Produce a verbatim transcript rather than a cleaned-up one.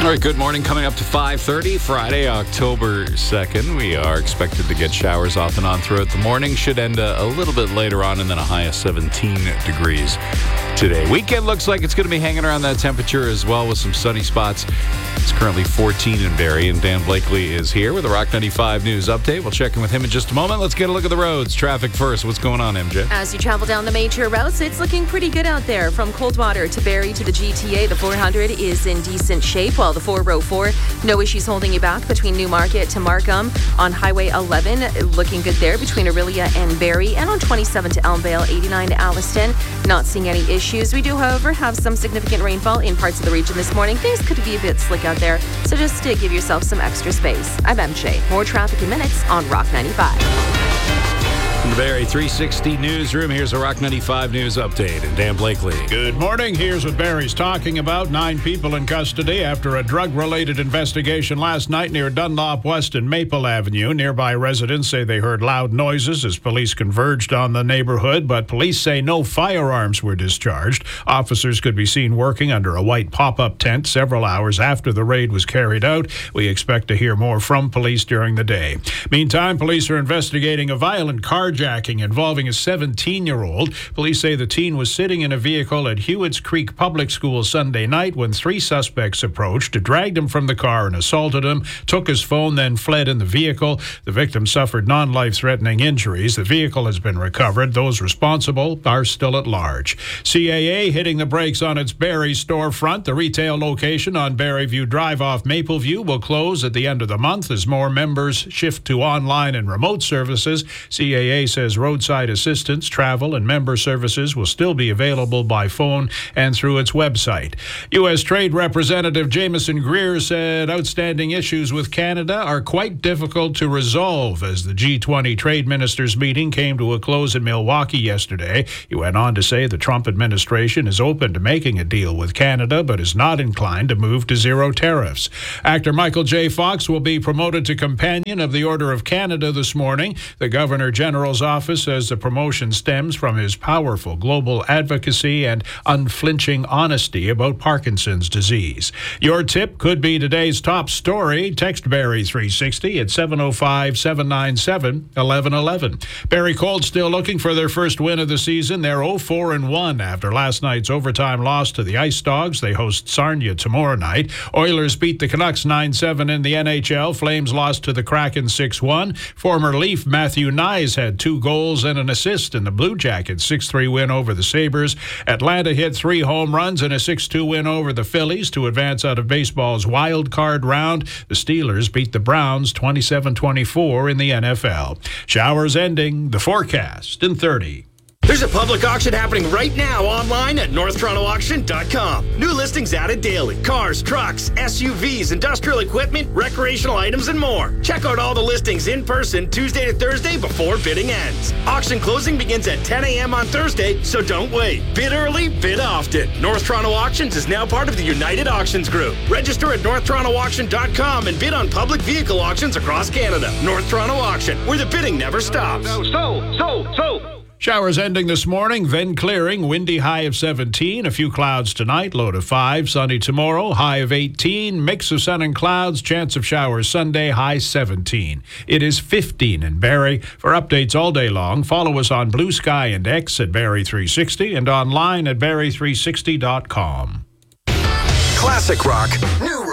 All right, good morning. Coming up to five thirty, Friday, October second. We are expected to get showers off and on throughout the morning. Should end a, a little bit later on, and then a high of seventeen degrees today. Weekend looks like it's going to be hanging around that temperature as well, with some sunny spots. It's currently fourteen in Barrie, and Dan Blakely is here with a Rock ninety-five News update. We'll check in with him in just a moment. Let's get a look at the roads. Traffic first. What's going on, M J? As you travel down the major routes, it's looking pretty good out there. From Coldwater to Barrie to the G T A, the four hundred is in decent shape, while the four oh four, no issues holding you back between Newmarket to Markham. On Highway eleven, looking good there between Orillia and Barrie. And on twenty-seven to Elmvale, eighty-nine to Alliston, not seeing any issues. We do, however, have some significant rainfall in parts of the region this morning. Things could be a bit slick out there, so just to give yourself some extra space. I'm M J. More traffic in minutes on Rock ninety-five. From the Barrie three sixty Newsroom, here's a Rock ninety-five News update. And Dan Blakely. Good morning. Here's what Barrie's talking about. Nine people in custody after a drug-related investigation last night near Dunlop West and Maple Avenue. Nearby residents say they heard loud noises as police converged on the neighborhood, but police say no firearms were discharged. Officers could be seen working under a white pop-up tent several hours after the raid was carried out. We expect to hear more from police during the day. Meantime, police are investigating a violent carjacking involving a seventeen-year-old. Police say the teen was sitting in a vehicle at Hewitts Creek Public School Sunday night when three suspects approached, dragged him from the car and assaulted him, took his phone, then fled in the vehicle. The victim suffered non-life-threatening injuries. The vehicle has been recovered. Those responsible are still at large. C A A hitting the brakes on its Barrie storefront. The retail location on Barrieview Drive off Mapleview will close at the end of the month as more members shift to online and remote services. C A A says roadside assistance, travel, and member services will still be available by phone and through its website. U S. Trade Representative Jameson Greer said outstanding issues with Canada are quite difficult to resolve as the G twenty trade ministers meeting came to a close in Milwaukee yesterday. He went on to say the Trump administration is open to making a deal with Canada, but is not inclined to move to zero tariffs. Actor Michael J. Fox will be promoted to Companion of the Order of Canada this morning. The Governor General's office says the promotion stems from his powerful global advocacy and unflinching honesty about Parkinson's disease. Your tip could be today's top story. Text Barrie three sixty at seven oh five, seven nine seven, eleven eleven. Barrie Colt still looking for their first win of the season. They're oh four and one after last night's overtime loss to the Ice Dogs. They host Sarnia tomorrow night. Oilers beat the Canucks nine seven in the N H L. Flames lost to the Kraken six one. Former Leaf Matthew Nyes had two goals and an assist in the Blue Jackets' six three win over the Sabres. Atlanta hit three home runs in a six two win over the Phillies to advance out of baseball's wild card round. The Steelers beat the Browns twenty-seven twenty-four in the N F L. Showers ending. The forecast in thirty. There's a public auction happening right now online at north toronto auction dot com. New listings added daily. Cars, trucks, S U Vs, industrial equipment, recreational items, and more. Check out all the listings in person Tuesday to Thursday before bidding ends. Auction closing begins at ten a.m. on Thursday, so don't wait. Bid early, bid often. North Toronto Auctions is now part of the United Auctions Group. Register at north toronto auction dot com and bid on public vehicle auctions across Canada. North Toronto Auction, where the bidding never stops. So, so, so, so. Showers ending this morning, then clearing. Windy high of seventeen. A few clouds tonight, low to five. Sunny tomorrow, high of eighteen. Mix of sun and clouds. Chance of showers Sunday, high seventeen. It is fifteen in Barrie. For updates all day long, follow us on Blue Sky and X at Barrie three sixty and online at barrie three sixty dot com. Classic Rock, new